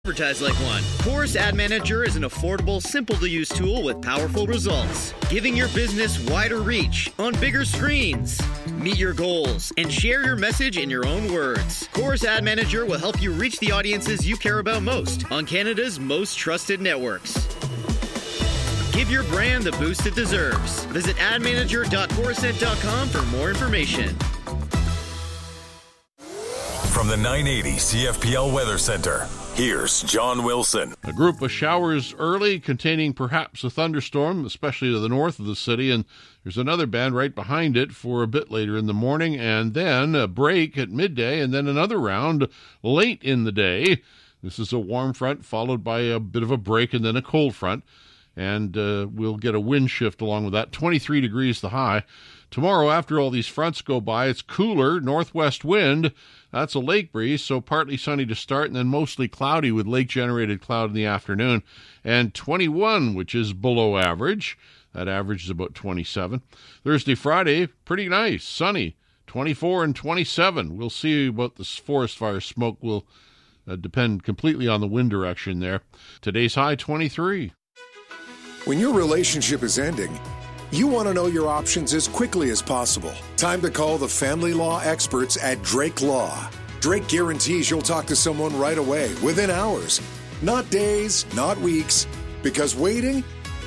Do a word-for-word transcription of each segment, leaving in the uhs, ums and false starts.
Advertise like one. Chorus Ad Manager is an affordable, simple-to-use tool with powerful results, giving your business wider reach on bigger screens. Meet your goals and share your message in your own words. Chorus Ad Manager will help you reach the audiences you care about most on Canada's most trusted networks. Give your brand the boost it deserves. Visit ad manager dot corusent dot com for more information. From the nine eighty C F P L Weather Center, here's John Wilson. A group of showers early, containing perhaps a thunderstorm, especially to the north of the city, and there's another band right behind it for a bit later in the morning, and then a break at midday, and then another round late in the day. This is a warm front followed by a bit of a break and then a cold front, and uh, we'll get a wind shift along with that. twenty-three degrees the high. Tomorrow, after all these fronts go by, it's cooler, northwest wind. That's a lake breeze, so partly sunny to start and then mostly cloudy with lake-generated cloud in the afternoon. And twenty-one, which is below average. That average is about twenty-seven. Thursday, Friday, pretty nice, sunny, twenty-four and twenty-seven. We'll see about this forest fire smoke. Will uh, depend completely on the wind direction there. Today's high, twenty-three. When your relationship is ending, you want to know your options as quickly as possible. Time to call the family law experts at Drake Law. Drake guarantees you'll talk to someone right away, within hours. Not days, not weeks, because waiting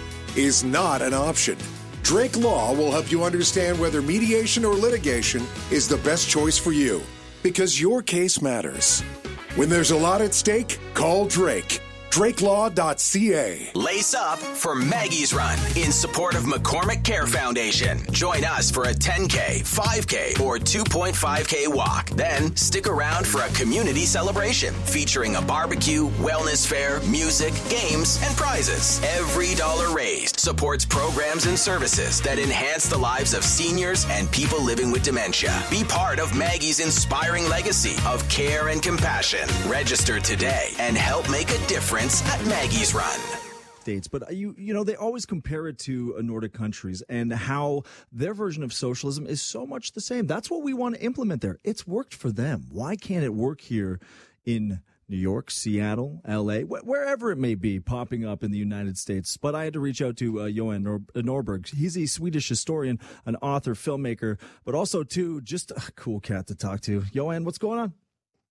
is not an option. Drake Law will help you understand whether mediation or litigation is the best choice for you, because your case matters. When there's a lot at stake, call Drake. drake law dot c a. Lace up for Maggie's Run in support of McCormick Care Foundation. Join us for a ten K, five K, or two point five K walk. Then stick around for a community celebration featuring a barbecue, wellness fair, music, games, and prizes. Every dollar raised supports programs and services that enhance the lives of seniors and people living with dementia. Be part of Maggie's inspiring legacy of care and compassion. Register today and help make a difference at Maggie's Run. States, but you you know they always compare it to uh, Nordic countries and how their version of socialism is so much the same. That's what we want to implement there. It's worked for them. Why can't it work here in New York, Seattle, L A, wh- wherever it may be popping up in the United States? But I had to reach out to uh, Johan Nor- Norberg. He's a Swedish historian, an author, filmmaker, but also too just a cool cat to talk to. Johan, what's going on?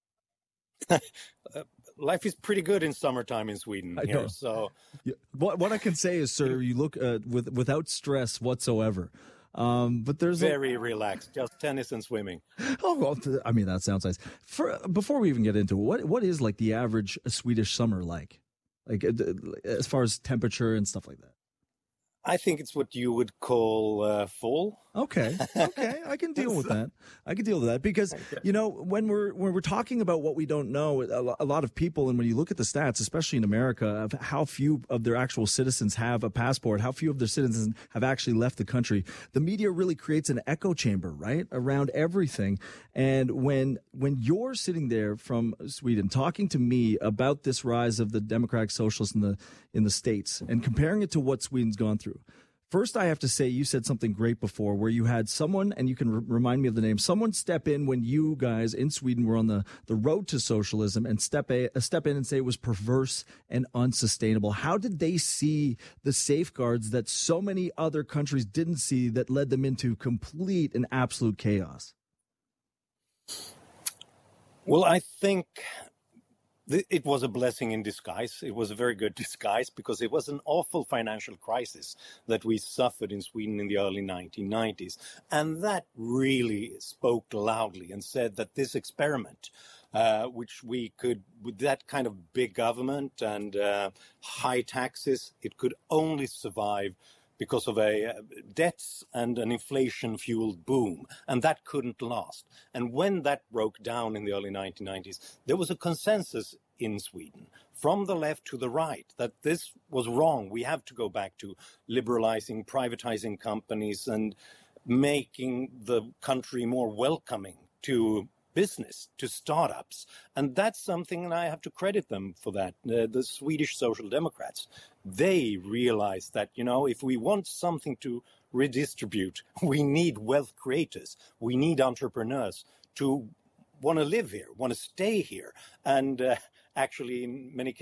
uh, Life is pretty good in summertime in Sweden I here. know. So, yeah, what what I can say is, sir, you look uh, with without stress whatsoever. Um, but there's very a, relaxed, just tennis and swimming. Oh well, I mean that sounds nice. For before we even get into it, what what is like the average Swedish summer like, like as far as temperature and stuff like that? I think it's what you would call uh, fall. Okay, okay, I can deal with that. I can deal with that because you know when we're when we're talking about what we don't know, a lot of people, and when you look at the stats, especially in America, of how few of their actual citizens have a passport, how few of their citizens have actually left the country, the media really creates an echo chamber, right, around everything. And when when you're sitting there from Sweden talking to me about this rise of the democratic socialists in the in the States and comparing it to what Sweden's gone through. First, I have to say you said something great before where you had someone, and you can r- remind me of the name, someone step in when you guys in Sweden were on the, the road to socialism and step, a, uh, step in and say it was perverse and unsustainable. How did they see the safeguards that so many other countries didn't see that led them into complete and absolute chaos? Well, I think it was a blessing in disguise. It was a very good disguise because it was an awful financial crisis that we suffered in Sweden in the early nineteen nineties. And that really spoke loudly and said that this experiment, uh, which we could, with that kind of big government and uh, high taxes, it could only survive because of a uh, debts and an inflation-fueled boom, and that couldn't last. And when that broke down in the early nineteen nineties, there was a consensus in Sweden, from the left to the right, that this was wrong. We have to go back to liberalizing, privatizing companies, and making the country more welcoming to business, to startups. And that's something, and I have to credit them for that, uh, the Swedish Social Democrats. They realized that, you know, if we want something to redistribute, we need wealth creators. We need entrepreneurs to want to live here, want to stay here. And uh, actually in many cases